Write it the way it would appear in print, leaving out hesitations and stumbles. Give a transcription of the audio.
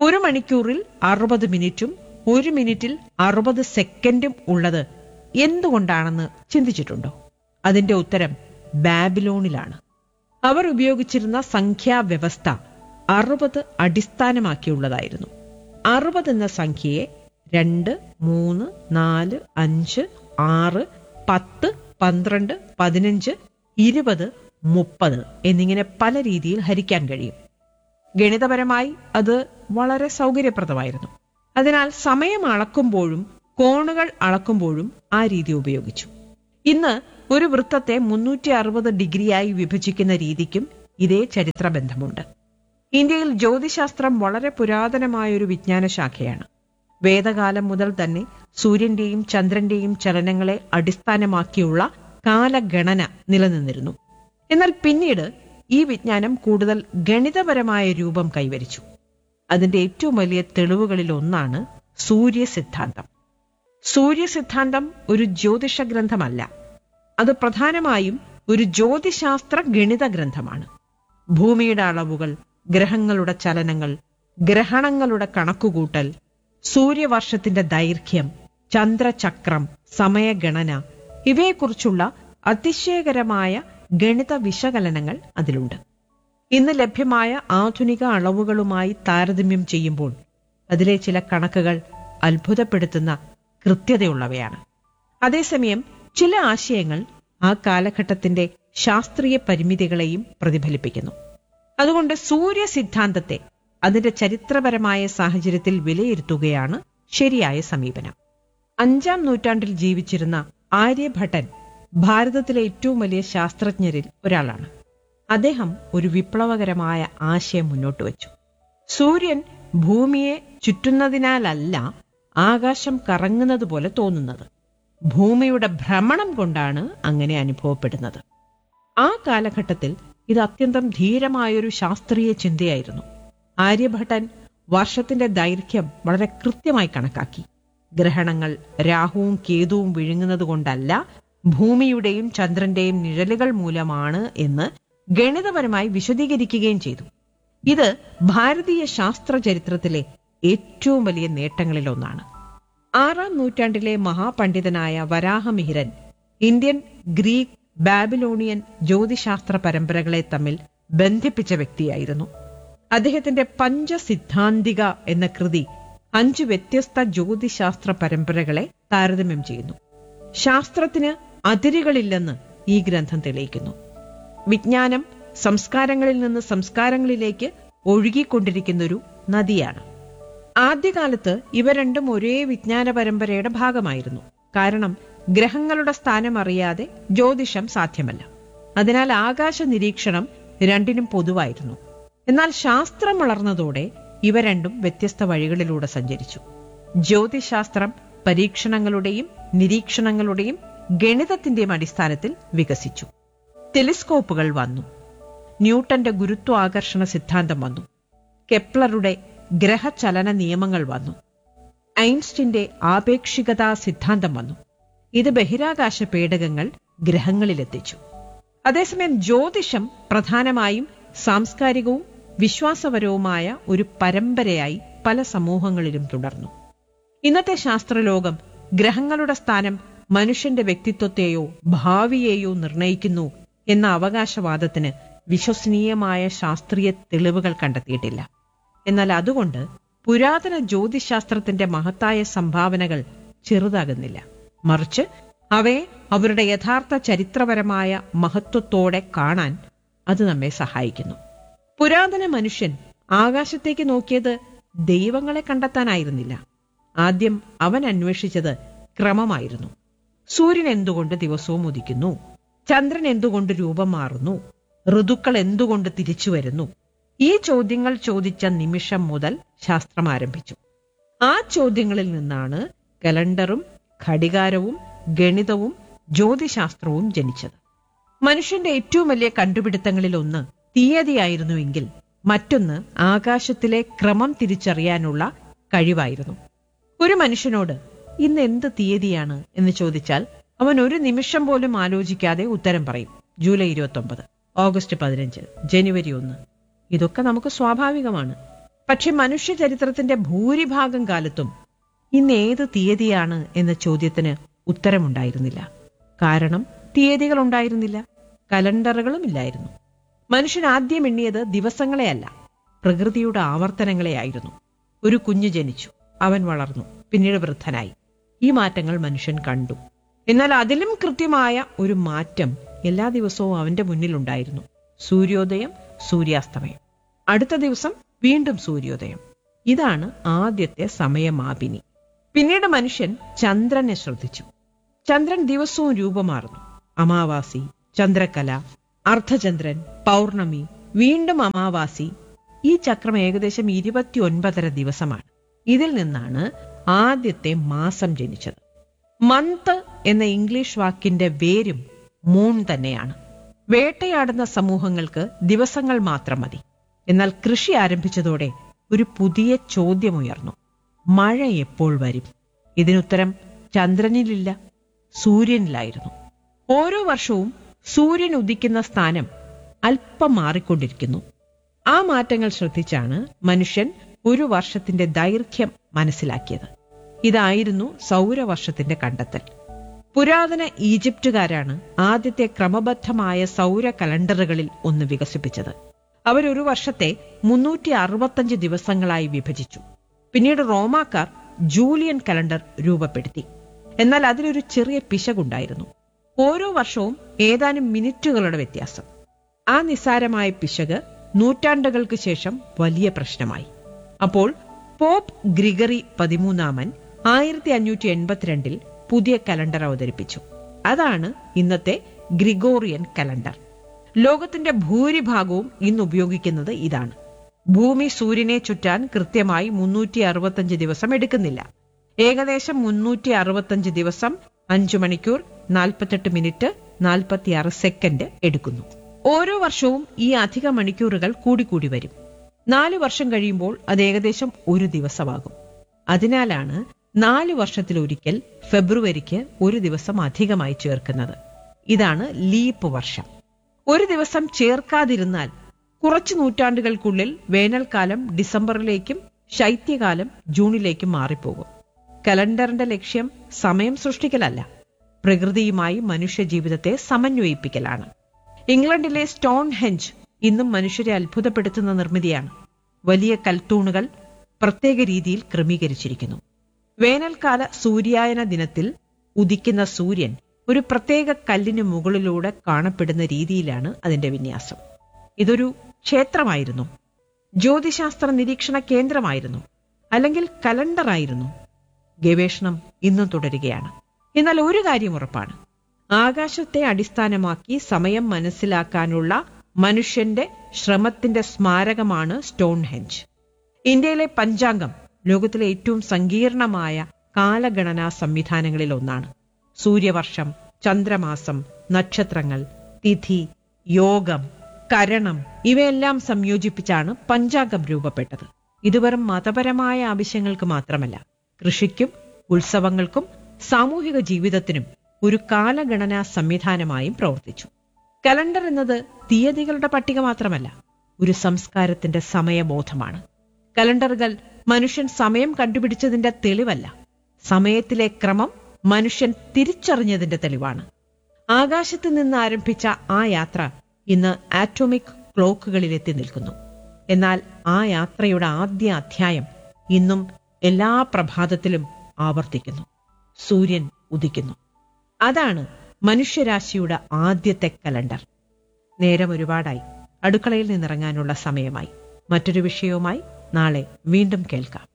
ഒരു മണിക്കൂറിൽ 60 മിനിറ്റും 1 മിനിറ്റിൽ 60 സെക്കൻഡും ഉള്ളത് എന്തുകൊണ്ടാണെന്ന് ചിന്തിച്ചിട്ടുണ്ടോ? അതിന്റെ ഉത്തരം ബാബിലോണിലാണ്. അവർ ഉപയോഗിച്ചിരുന്ന സംഖ്യാവ്യവസ്ഥ 60 അടിസ്ഥാനമാക്കിയുള്ളതായിരുന്നു. 60 എന്ന സംഖ്യയെ 2, 3, 4, 5, 6, 10, 12, 15, 20, 30 എന്നിങ്ങനെ പല രീതിയിൽ ഹരിക്കാൻ കഴിയും. ഗണിതപരമായി അത് വളരെ സൗകര്യപ്രദമായിരുന്നു. അതിനാൽ സമയം അളക്കുമ്പോഴും കോണുകൾ അളക്കുമ്പോഴും ആ രീതി ഉപയോഗിച്ചു. ഇന്ന് ഒരു വൃത്തത്തെ 360 ഡിഗ്രിയായി വിഭജിക്കുന്ന രീതിക്കും ഇതേ ചരിത്ര ബന്ധമുണ്ട്. ഇന്ത്യയിൽ ജ്യോതിശാസ്ത്രം വളരെ പുരാതനമായൊരു വിജ്ഞാന ശാഖയാണ്. വേദകാലം മുതൽ തന്നെ സൂര്യന്റെയും ചന്ദ്രന്റെയും ചലനങ്ങളെ അടിസ്ഥാനമാക്കിയുള്ള കാലഗണന നിലനിന്നിരുന്നു. എന്നാൽ പിന്നീട് ഈ വിജ്ഞാനം കൂടുതൽ ഗണിതപരമായ രൂപം കൈവരിച്ചു. അതിന്റെ ഏറ്റവും വലിയ തെളിവുകളിൽ ഒന്നാണ് സൂര്യസിദ്ധാന്തം. സൂര്യസിദ്ധാന്തം ഒരു ജ്യോതിഷ ഗ്രന്ഥമല്ല. അത് പ്രധാനമായും ഒരു ജ്യോതിശാസ്ത്ര ഗണിത ഗ്രന്ഥമാണ്. ഭൂമിയുടെ അളവുകൾ, ഗ്രഹങ്ങളുടെ ചലനങ്ങൾ, ഗ്രഹണങ്ങളുടെ കണക്കുകൂട്ടൽ, സൂര്യവർഷത്തിന്റെ ദൈർഘ്യം, ചന്ദ്രചക്രം, സമയഗണന ഇവയെക്കുറിച്ചുള്ള അതിശയകരമായ ഗണിത വിശകലനങ്ങൾ അതിലുണ്ട്. ഇന്ന് ലഭ്യമായ ആധുനിക അളവുകളുമായി താരതമ്യം ചെയ്യുമ്പോൾ അതിലെ ചില കണക്കുകൾ അത്ഭുതപ്പെടുത്തുന്ന കൃത്യതയുള്ളവയാണ്. അതേസമയം ചില ആശയങ്ങൾ ആ കാലഘട്ടത്തിന്റെ ശാസ്ത്രീയ പരിമിതികളെയും പ്രതിഫലിപ്പിക്കുന്നു. അതുകൊണ്ട് സൂര്യ സിദ്ധാന്തത്തെ അതിന്റെ ചരിത്രപരമായ സാഹചര്യത്തിൽ വിലയിരുത്തുകയാണ് ശരിയായ സമീപനം. 5-ാം നൂറ്റാണ്ടിൽ ജീവിച്ചിരുന്ന ആര്യഭട്ടൻ ഭാരതത്തിലെ ഏറ്റവും വലിയ ശാസ്ത്രജ്ഞരിൽ ഒരാളാണ്. അദ്ദേഹം ഒരു വിപ്ലവകരമായ ആശയം മുന്നോട്ട് വച്ചു. സൂര്യൻ ഭൂമിയെ ചുറ്റുന്നതിനാലല്ല ആകാശം കറങ്ങുന്നത് പോലെ തോന്നുന്നത്. ഭൂമിയുടെ ഭ്രമണം കൊണ്ടാണ് അങ്ങനെ അനുഭവപ്പെടുന്നത്. ആ കാലഘട്ടത്തിൽ ഇത് അത്യന്തം ധീരമായൊരു ശാസ്ത്രീയ ചിന്തയായിരുന്നു. ആര്യഭട്ടൻ വർഷത്തിന്റെ ദൈർഘ്യം വളരെ കൃത്യമായി കണക്കാക്കി. ഗ്രഹണങ്ങൾ രാഹുവും കേതുവും വിഴുങ്ങുന്നത് കൊണ്ടല്ല, ഭൂമിയുടെയും ചന്ദ്രന്റെയും നിഴലുകൾ മൂലമാണ് എന്ന് ഗണിതപരമായി വിശദീകരിക്കുകയും ചെയ്തു. ഇത് ഭാരതീയ ശാസ്ത്ര ചരിത്രത്തിലെ ഏറ്റവും വലിയ നേട്ടങ്ങളിലൊന്നാണ്. 6-ാം നൂറ്റാണ്ടിലെ മഹാപണ്ഡിതനായ വരാഹമിഹിരൻ ഇന്ത്യൻ, ഗ്രീക്ക്, ബാബിലോണിയൻ ജ്യോതിശാസ്ത്ര പരമ്പരകളെ തമ്മിൽ ബന്ധിപ്പിച്ച വ്യക്തിയായിരുന്നു. അദ്ദേഹത്തിന്റെ പഞ്ചസിദ്ധാന്തിക എന്ന കൃതി 5 വ്യത്യസ്ത ജ്യോതിശാസ്ത്ര പരമ്പരകളെ താരതമ്യം ചെയ്യുന്നു. ശാസ്ത്രത്തിന് അതിരുകളില്ലെന്ന് ഈ ഗ്രന്ഥം തെളിയിക്കുന്നു. വിജ്ഞാനം സംസ്കാരങ്ങളിൽ നിന്ന് സംസ്കാരങ്ങളിലേക്ക് ഒഴുകിക്കൊണ്ടിരിക്കുന്നൊരു നദിയാണ്. ആദ്യകാലത്ത് ഇവ രണ്ടും ഒരേ വിജ്ഞാന പരമ്പരയുടെ ഭാഗമായിരുന്നു. കാരണം ഗ്രഹങ്ങളുടെ സ്ഥാനം അറിയാതെ ജ്യോതിഷം സാധ്യമല്ല. അതിനാൽ ആകാശ നിരീക്ഷണം രണ്ടിനും പൊതുവായിരുന്നു. എന്നാൽ ശാസ്ത്രം വളർന്നതോടെ ഇവ രണ്ടും വ്യത്യസ്ത വഴികളിലൂടെ സഞ്ചരിച്ചു. ജ്യോതിശാസ്ത്രം പരീക്ഷണങ്ങളുടെയും നിരീക്ഷണങ്ങളുടെയും ഗണിതത്തിന്റെയും അടിസ്ഥാനത്തിൽ വികസിച്ചു. ടെലിസ്കോപ്പുകൾ വന്നു. ന്യൂട്ടന്റെ ഗുരുത്വാകർഷണ സിദ്ധാന്തം വന്നു. കെപ്ലറുടെ ഗ്രഹചലന നിയമങ്ങൾ വന്നു. ഐൻസ്റ്റീന്റെ ആപേക്ഷികതാ സിദ്ധാന്തം വന്നു. ഇത് ബഹിരാകാശ പേടകങ്ങൾ ഗ്രഹങ്ങളിലെത്തിച്ചു. അതേസമയം ജ്യോതിഷം പ്രധാനമായും സാംസ്കാരികവും വിശ്വാസപരവുമായ ഒരു പരമ്പരയായി പല സമൂഹങ്ങളിലും തുടർന്നു. ഇന്നത്തെ ശാസ്ത്രലോകം ഗ്രഹങ്ങളുടെ സ്ഥാനം മനുഷ്യന്റെ വ്യക്തിത്വത്തെയോ ഭാവിയെയോ നിർണയിക്കുന്നു എന്ന അവകാശവാദത്തിന് വിശ്വസനീയമായ ശാസ്ത്രീയ തെളിവുകൾ കണ്ടെത്തിയിട്ടില്ല. എന്നാൽ അതുകൊണ്ട് പുരാതന ജ്യോതിശാസ്ത്രത്തിന്റെ മഹത്തായ സംഭാവനകൾ ചെറുതാകുന്നില്ല. മറിച്ച് അവയെ അവരുടെ യഥാർത്ഥ ചരിത്രപരമായ മഹത്വത്തോടെ കാണാൻ അത് നമ്മെ സഹായിക്കുന്നു. പുരാതന മനുഷ്യൻ ആകാശത്തേക്ക് നോക്കിയത് ദൈവങ്ങളെ കണ്ടെത്താനായിരുന്നില്ല. ആദ്യം അവൻ അന്വേഷിച്ചത് ക്രമമായിരുന്നു. സൂര്യൻ എന്തുകൊണ്ട് ദിവസവും ഉദിക്കുന്നു? ചന്ദ്രൻ എന്തുകൊണ്ട് രൂപം മാറുന്നു? ഋതുക്കൾ എന്തുകൊണ്ട് തിരിച്ചു വരുന്നു? ഈ ചോദ്യങ്ങൾ ചോദിച്ച നിമിഷം മുതൽ ശാസ്ത്രം ആരംഭിച്ചു. ആ ചോദ്യങ്ങളിൽ നിന്നാണ് കലണ്ടറും ഘടികാരവും ഗണിതവും ജ്യോതിശാസ്ത്രവും ജനിച്ചത്. മനുഷ്യന്റെ ഏറ്റവും വലിയ കണ്ടുപിടുത്തങ്ങളിൽ ഒന്ന് തീയതിയായിരുന്നുവെങ്കിൽ മറ്റൊന്ന് ആകാശത്തിലെ ക്രമം തിരിച്ചറിയാനുള്ള കഴിവായിരുന്നു. ഒരു മനുഷ്യനോട് ഇന്ന് എന്ത് തീയതിയാണ് എന്ന് ചോദിച്ചാൽ അവൻ ഒരു നിമിഷം പോലും ആലോചിക്കാതെ ഉത്തരം പറയും. ജൂലൈ 29, ഓഗസ്റ്റ് 15, ജനുവരി 1. ഇതൊക്കെ നമുക്ക് സ്വാഭാവികമാണ്. പക്ഷെ മനുഷ്യ ചരിത്രത്തിന്റെ ഭൂരിഭാഗം കാലത്തും ഇന്ന് ഏത് തീയതിയാണ് എന്ന ചോദ്യത്തിന് ഉത്തരമുണ്ടായിരുന്നില്ല. കാരണം തീയതികൾ ഉണ്ടായിരുന്നില്ല, കലണ്ടറുകളും ഇല്ലായിരുന്നു. മനുഷ്യൻ ആദ്യം എണ്ണിയത് ദിവസങ്ങളെയല്ല, പ്രകൃതിയുടെ ആവർത്തനങ്ങളെയായിരുന്നു. ഒരു കുഞ്ഞ് ജനിച്ചു, അവൻ വളർന്നു, പിന്നീട് വൃദ്ധനായി. ഈ മാറ്റങ്ങൾ മനുഷ്യൻ കണ്ടു. എന്നാൽ അതിലും കൃത്യമായ ഒരു മാറ്റം എല്ലാ ദിവസവും അവന്റെ മുന്നിലുണ്ടായിരുന്നു. സൂര്യോദയം, സൂര്യാസ്തമയം, അടുത്ത ദിവസം വീണ്ടും സൂര്യോദയം. ഇതാണ് ആദ്യത്തെ സമയമാപിനി. പിന്നീട് മനുഷ്യൻ ചന്ദ്രനെ ശ്രദ്ധിച്ചു. ചന്ദ്രൻ ദിവസവും രൂപമാറുന്നു. അമാവാസി, ചന്ദ്രക്കല, അർദ്ധചന്ദ്രൻ, പൗർണമി, വീണ്ടും അമാവാസി. ഈ ചക്രം ഏകദേശം 29 ദിവസമാണ്. ഇതിൽ നിന്നാണ് ആദ്യത്തെ മാസം ജനിച്ചത്. മന്ത് എന്ന ഇംഗ്ലീഷ് വാക്കിന്റെ വേരും മൂൺ തന്നെയാണ്. വേട്ടയാടുന്ന സമൂഹങ്ങൾക്ക് ദിവസങ്ങൾ മാത്രം മതി. എന്നാൽ കൃഷി ആരംഭിച്ചതോടെ ഒരു പുതിയ ചോദ്യമുയർന്നു: മഴ എപ്പോൾ വരും? ഇതിനുത്തരം ചന്ദ്രനിലില്ല, സൂര്യനിലായിരുന്നു. ഓരോ വർഷവും സൂര്യൻ ഉദിക്കുന്ന സ്ഥാനം അല്പം മാറിക്കൊണ്ടിരിക്കുന്നു. ആ മാറ്റങ്ങൾ ശ്രദ്ധിച്ചാണ് മനുഷ്യൻ ഒരു വർഷത്തിന്റെ ദൈർഘ്യം മനസ്സിലാക്കിയത്. ഇതായിരുന്നു സൗരവർഷത്തിന്റെ കണ്ടെത്തൽ. പുരാതന ഈജിപ്തുകാരാണ് ആദ്യത്തെ ക്രമബദ്ധമായ സൗര കലണ്ടറുകളിൽ ഒന്ന് വികസിപ്പിച്ചത്. അവരൊരു വർഷത്തെ 365 ദിവസങ്ങളായി വിഭജിച്ചു. പിന്നീട് റോമാക്കാർ ജൂലിയൻ കലണ്ടർ രൂപപ്പെടുത്തി. എന്നാൽ അതിലൊരു ചെറിയ പിശകുണ്ടായിരുന്നു. ഓരോ വർഷവും ഏതാനും മിനിറ്റുകളുടെ വ്യത്യാസം. ആ നിസ്സാരമായ പിശക് നൂറ്റാണ്ടുകൾക്ക് ശേഷം വലിയ പ്രശ്നമായി. അപ്പോൾ പോപ്പ് ഗ്രിഗറി 13 1582 പുതിയ കലണ്ടർ അവതരിപ്പിച്ചു. അതാണ് ഇന്നത്തെ ഗ്രിഗോറിയൻ കലണ്ടർ. ലോകത്തിന്റെ ഭൂരിഭാഗവും ഇന്ന് ഉപയോഗിക്കുന്നത് ഇതാണ്. ഭൂമി സൂര്യനെ ചുറ്റാൻ കൃത്യമായി 365 ദിവസം എടുക്കുന്നില്ല. ഏകദേശം 365 ദിവസം 5 മണിക്കൂർ 48 മിനിറ്റ് 46 സെക്കൻഡ് എടുക്കുന്നു. ഓരോ വർഷവും ഈ അധിക മണിക്കൂറുകൾ കൂടിക്കൂടി വരും. 4 വർഷം കഴിയുമ്പോൾ അത് ഏകദേശം ഒരു ദിവസമാകും. അതിനാലാണ് 4 വർഷത്തിലൊരിക്കൽ ഫെബ്രുവരിക്ക് ഒരു ദിവസം അധികമായി ചേർക്കുന്നത്. ഇതാണ് ലീപ്പ് വർഷം. ഒരു ദിവസം ചേർക്കാതിരുന്നാൽ കുറച്ചു നൂറ്റാണ്ടുകൾക്കുള്ളിൽ വേനൽക്കാലം ഡിസംബറിലേക്കും ശൈത്യകാലം ജൂണിലേക്കും മാറിപ്പോകും. കലണ്ടറിന്റെ ലക്ഷ്യം സമയം സൃഷ്ടിക്കലല്ല, പ്രകൃതിയുമായി മനുഷ്യ ജീവിതത്തെ സമന്വയിപ്പിക്കലാണ്. ഇംഗ്ലണ്ടിലെ സ്റ്റോൺ ഹെഞ്ച് ഇന്നും മനുഷ്യരെ അത്ഭുതപ്പെടുത്തുന്ന നിർമ്മിതിയാണ്. വലിയ കൽത്തൂണുകൾ പ്രത്യേക രീതിയിൽ ക്രമീകരിച്ചിരിക്കുന്നു. വേനൽക്കാല സൂര്യായന ദിനത്തിൽ ഉദിക്കുന്ന സൂര്യൻ ഒരു പ്രത്യേക കല്ലിന് മുകളിലൂടെ കാണപ്പെടുന്ന രീതിയിലാണ് അതിന്റെ വിന്യാസം. ഇതൊരു ക്ഷേത്രമായിരുന്നു, ജ്യോതിശാസ്ത്ര നിരീക്ഷണ കേന്ദ്രമായിരുന്നു, അല്ലെങ്കിൽ കലണ്ടറായിരുന്നു. ഗവേഷണം ഇന്നും തുടരുകയാണ്. എന്നാൽ ഒരു കാര്യം ഉറപ്പാണ്: ആകാശത്തെ അടിസ്ഥാനമാക്കി സമയം മനസ്സിലാക്കാനുള്ള മനുഷ്യന്റെ ശ്രമത്തിന്റെ സ്മാരകമാണ് സ്റ്റോൺ ഹെഞ്ച്. ഇന്ത്യയിലെ പഞ്ചാംഗം ലോകത്തിലെ ഏറ്റവും സങ്കീർണമായ കാലഗണനാ സംവിധാനങ്ങളിൽ ഒന്നാണ്. സൂര്യവർഷം, ചന്ദ്രമാസം, നക്ഷത്രങ്ങൾ, തിഥി, യോഗം, കരണം ഇവയെല്ലാം സംയോജിപ്പിച്ചാണ് പഞ്ചാംഗം രൂപപ്പെട്ടത്. ഇത് വെറും മതപരമായ ആവശ്യങ്ങൾക്ക് മാത്രമല്ല, കൃഷിക്കും ഉത്സവങ്ങൾക്കും സാമൂഹിക ജീവിതത്തിനും ഒരു കാലഗണനാ സംവിധാനമായും പ്രവർത്തിച്ചു. കലണ്ടർ എന്നത് തീയതികളുടെ പട്ടിക മാത്രമല്ല, ഒരു സംസ്കാരത്തിന്റെ സമയബോധമാണ്. കലണ്ടറുകൾ മനുഷ്യൻ സമയം കണ്ടുപിടിച്ചതിന്റെ തെളിവല്ല, സമയത്തിലെ ക്രമം മനുഷ്യൻ തിരിച്ചറിഞ്ഞതിന്റെ തെളിവാണ്. ആകാശത്ത് നിന്ന് ആരംഭിച്ച ആ യാത്ര ഇന്ന് ആറ്റോമിക് ക്ലോക്കുകളിലെത്തി നിൽക്കുന്നു. എന്നാൽ ആ യാത്രയുടെ ആദ്യ അധ്യായം ഇന്നും എല്ലാ പ്രഭാതത്തിലും ആവർത്തിക്കുന്നു. സൂര്യൻ ഉദിക്കുന്നു. അതാണ് മനുഷ്യരാശിയുടെ ആദ്യത്തെ കലണ്ടർ. നേരം ഒരുപാടായി, അടുക്കളയിൽ നിന്നിറങ്ങാനുള്ള സമയമായി. മറ്റൊരു വിഷയവുമായി നാളെ വീണ്ടും കേൾക്കാം.